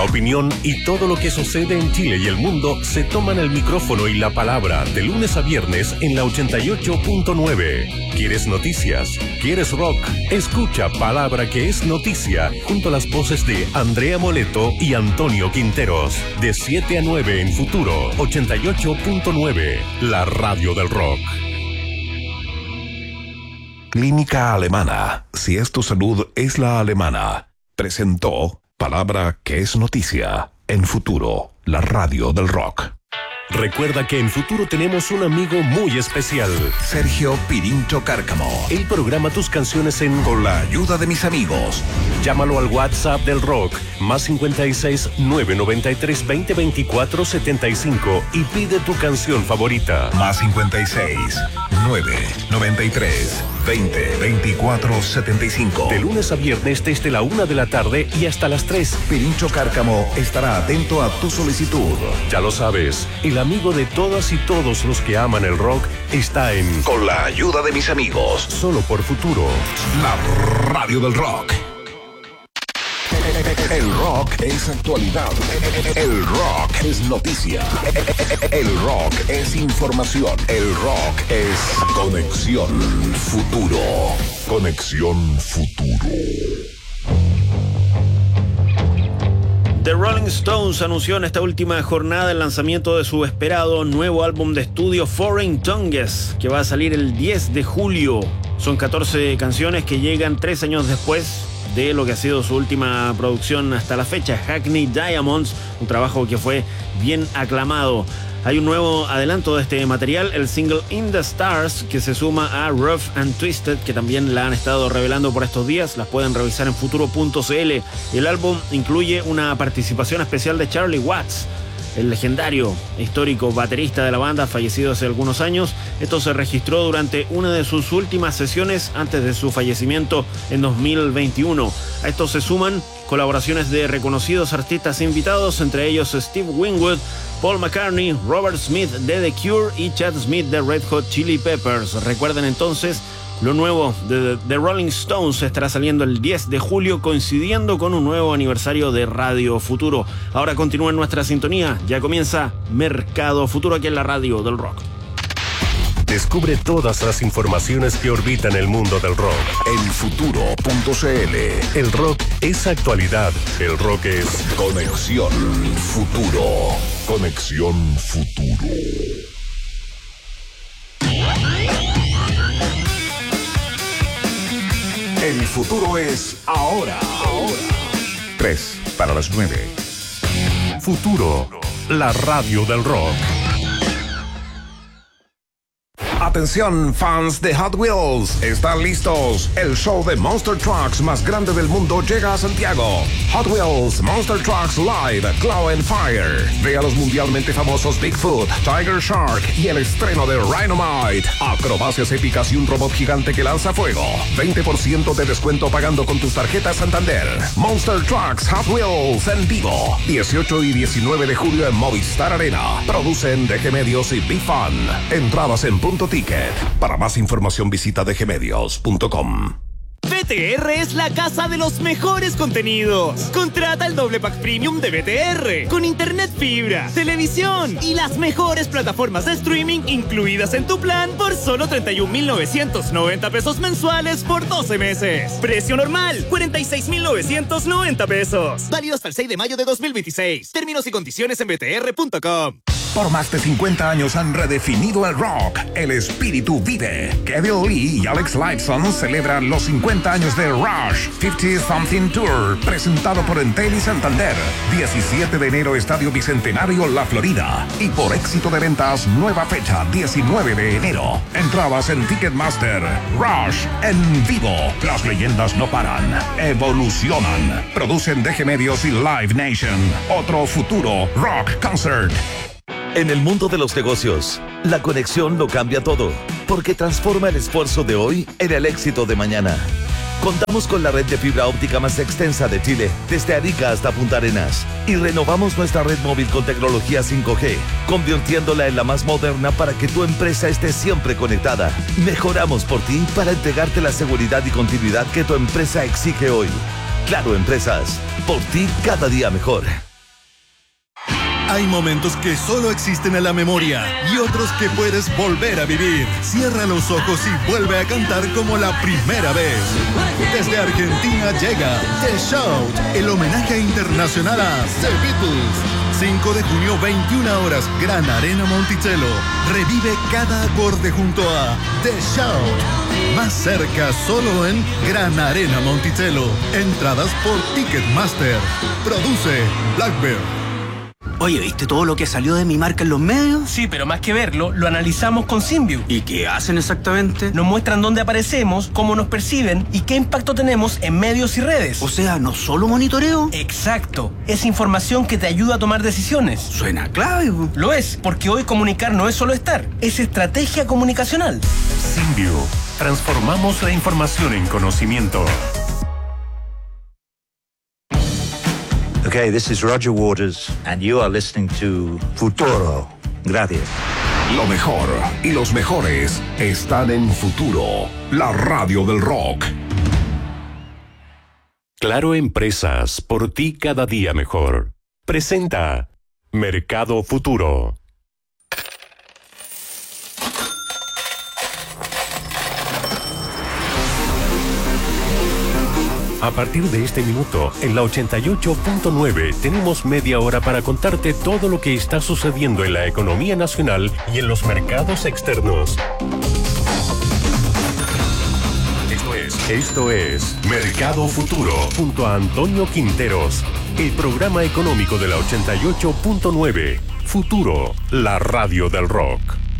opinión y todo lo que sucede en Chile y el mundo se toman el micrófono y la palabra de lunes a viernes en la 88.9. ¿Quieres noticias? ¿Quieres rock? Escucha Palabra que es noticia junto a las voces de Andrea Moleto y Antonio Quinteros. De 7 a 9 en Futuro 88.9, la radio del rock. Clínica Alemana. Si es tu salud, es la alemana. Presentó Palabra que es noticia en Futuro, la radio del rock. Recuerda que en Futuro tenemos un amigo muy especial. Sergio Pirincho Cárcamo. Él programa tus canciones con la ayuda de mis amigos. Llámalo al WhatsApp del rock, más 56 993 20 24 75 y pide tu canción favorita. Más 56 993 20 24 75. De lunes a viernes desde la 1 de la tarde y hasta las 3. Pirincho Cárcamo estará atento a tu solicitud. Ya lo sabes, el amigo de todas y todos los que aman el rock está en Con la ayuda de mis amigos. Solo por Futuro, la radio del rock. El rock es actualidad. El rock es noticia. El rock es información. El rock es Conexión Futuro. Conexión Futuro. The Rolling Stones anunció en esta última jornada el lanzamiento de su esperado nuevo álbum de estudio Foreign Tongues, que va a salir el 10 de julio. Son 14 canciones que llegan 3 años después de lo que ha sido su última producción hasta la fecha, Hackney Diamonds, un trabajo que fue bien aclamado. Hay un nuevo adelanto de este material, el single In the Stars, que se suma a Rough and Twisted, que también la han estado revelando por estos días. Las pueden revisar en futuro.cl. El álbum incluye una participación especial de Charlie Watts, el legendario histórico baterista de la banda, fallecido hace algunos años. Esto se registró durante una de sus últimas sesiones antes de su fallecimiento en 2021. A esto se suman colaboraciones de reconocidos artistas invitados, entre ellos Steve Winwood, Paul McCartney, Robert Smith de The Cure y Chad Smith de Red Hot Chili Peppers. Recuerden entonces, lo nuevo de The Rolling Stones estará saliendo el 10 de julio, coincidiendo con un nuevo aniversario de Radio Futuro. Ahora continúa en nuestra sintonía, ya comienza Mercado Futuro aquí en la radio del rock. Descubre todas las informaciones que orbitan el mundo del rock en futuro.cl. El rock es actualidad, el rock es Conexión Futuro. Conexión Futuro. El futuro es ahora. 3 para las 9. Futuro, la radio del rock. Atención, fans de Hot Wheels, ¿están listos? El show de Monster Trucks más grande del mundo llega a Santiago. Hot Wheels Monster Trucks Live Claw and Fire. Ve a los mundialmente famosos Bigfoot, Tiger Shark y el estreno de Rhinomite. Acrobacias épicas y un robot gigante que lanza fuego. 20% de descuento pagando con tus tarjetas Santander. Monster Trucks Hot Wheels en vivo. 18 y 19 de julio en Movistar Arena. Producen DG Medios y Big Fun. Entradas en Punto Ticket. Para más información visita dgmedios.com. BTR es la casa de los mejores contenidos. Contrata el doble pack premium de BTR con internet fibra, televisión y las mejores plataformas de streaming incluidas en tu plan por solo 31,990 pesos mensuales por 12 meses. Precio normal, 46,990 pesos. Válido hasta el 6 de mayo de 2026. Términos y condiciones en btr.com. Por más de 50 años han redefinido el rock. El espíritu vive. Kevin Lee y Alex Lifeson celebran los 50 años de Rush 50 Something Tour, presentado por Entel y Santander. 17 de enero, Estadio Bicentenario, La Florida. Y por éxito de ventas, nueva fecha, 19 de enero. Entradas en Ticketmaster. Rush en vivo. Las leyendas no paran, evolucionan. Producen DG Medios y Live Nation. Otro futuro rock concert. En el mundo de los negocios, la conexión lo cambia todo, porque transforma el esfuerzo de hoy en el éxito de mañana. Contamos con la red de fibra óptica más extensa de Chile, desde Arica hasta Punta Arenas, y renovamos nuestra red móvil con tecnología 5G, convirtiéndola en la más moderna para que tu empresa esté siempre conectada. Mejoramos por ti para entregarte la seguridad y continuidad que tu empresa exige hoy. Claro Empresas, por ti cada día mejor. Hay momentos que solo existen en la memoria y otros que puedes volver a vivir. Cierra los ojos y vuelve a cantar como la primera vez. Desde Argentina llega The Shout, el homenaje internacional a The Beatles. 5 de junio, 21 horas, Gran Arena Monticello. Revive cada acorde junto a The Shout. Más cerca, solo en Gran Arena Monticello. Entradas por Ticketmaster. Produce Blackbird. Oye, ¿viste todo lo que salió de mi marca en los medios? Sí, pero más que verlo, lo analizamos con Simview. ¿Y qué hacen exactamente? Nos muestran dónde aparecemos, cómo nos perciben y qué impacto tenemos en medios y redes. O sea, ¿no solo monitoreo? Exacto. Es información que te ayuda a tomar decisiones. Suena clave. Lo es, porque hoy comunicar no es solo estar, es estrategia comunicacional. Simview. Transformamos la información en conocimiento. Okay, this is Roger Waters, and you are listening to Futuro. Gracias. Lo mejor y los mejores están en Futuro, la radio del rock. Claro Empresas, por ti cada día mejor. Presenta Mercado Futuro. A partir de este minuto, en la 88.9 tenemos media hora para contarte todo lo que está sucediendo en la economía nacional y en los mercados externos. Esto es Mercado Futuro, junto a Antonio Quinteros, el programa económico de la 88.9. Futuro, la radio del rock.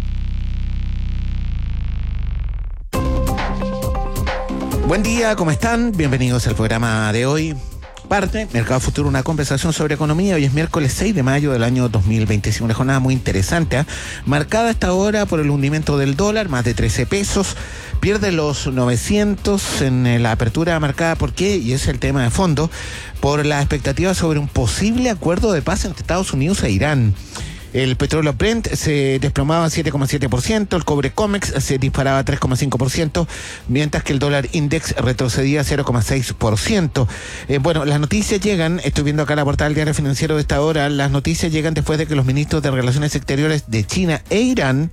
Buen día, ¿cómo están? Bienvenidos al programa de hoy. Parte, Mercado Futuro, una conversación sobre economía. Hoy es miércoles 6 de mayo del año 2025. Una jornada muy interesante, marcada hasta ahora por el hundimiento del dólar, más de 13 pesos. Pierde los 900 en la apertura marcada. ¿Por qué? Y es el tema de fondo. Por la expectativa sobre un posible acuerdo de paz entre Estados Unidos e Irán. El petróleo Brent se desplomaba 7,7%, el cobre COMEX se disparaba 3,5%, mientras que el dólar index retrocedía 0,6%. Bueno, las noticias llegan, estoy viendo acá la portada del Diario Financiero de esta hora, las noticias llegan después de que los ministros de Relaciones Exteriores de China e Irán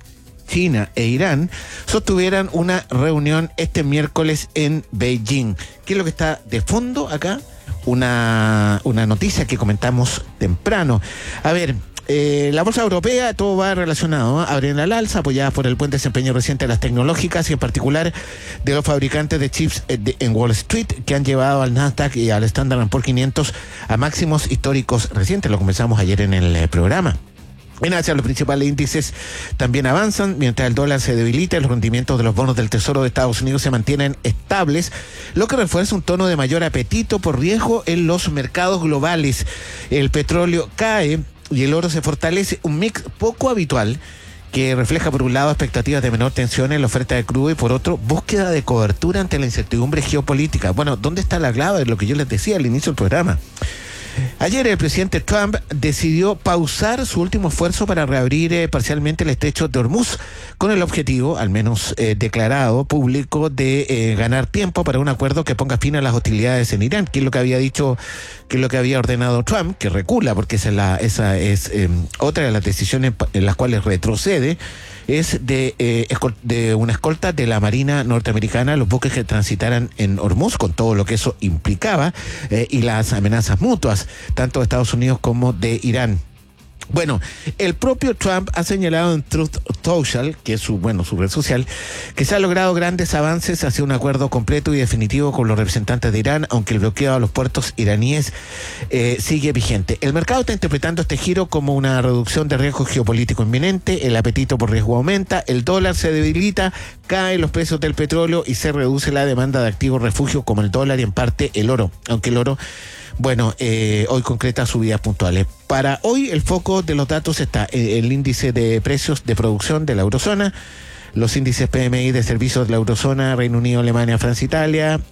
sostuvieran una reunión este miércoles en Beijing. ¿Qué es lo que está de fondo acá? Una noticia que comentamos temprano. A ver, la bolsa europea, todo va relacionado, ¿no? Abren al alza, apoyadas por el buen desempeño reciente de las tecnológicas y en particular de los fabricantes de chips en Wall Street, que han llevado al Nasdaq y al Standard & Poor's 500 a máximos históricos recientes. Lo comenzamos ayer en el programa. En Asia, los principales índices también avanzan, mientras el dólar se debilita, los rendimientos de los bonos del Tesoro de Estados Unidos se mantienen estables, lo que refuerza un tono de mayor apetito por riesgo en los mercados globales. El petróleo cae y el oro se fortalece, un mix poco habitual que refleja por un lado expectativas de menor tensión en la oferta de crudo y por otro búsqueda de cobertura ante la incertidumbre geopolítica. Bueno, ¿dónde está la clave de lo que yo les decía al inicio del programa? Ayer el presidente Trump decidió pausar su último esfuerzo para reabrir parcialmente el estrecho de Hormuz, con el objetivo, al menos declarado, público, de ganar tiempo para un acuerdo que ponga fin a las hostilidades en Irán, que es lo que había dicho, que es lo que había ordenado Trump, que recula, porque esa es otra de las decisiones en las cuales retrocede, es de una escolta de la Marina norteamericana, los buques que transitaran en Hormuz, con todo lo que eso implicaba, y las amenazas mutuas, tanto de Estados Unidos como de Irán. Bueno, el propio Trump ha señalado en Truth Social, que es su red social, que se han logrado grandes avances hacia un acuerdo completo y definitivo con los representantes de Irán, aunque el bloqueo a los puertos iraníes sigue vigente. El mercado está interpretando este giro como una reducción de riesgo geopolítico inminente, el apetito por riesgo aumenta, el dólar se debilita, caen los precios del petróleo y se reduce la demanda de activos refugio como el dólar y en parte el oro, aunque el oro, hoy concreta subidas puntuales. Para hoy el foco de los datos está el índice de precios de producción de la eurozona, los índices PMI de servicios de la eurozona, Reino Unido, Alemania, Francia, Italia,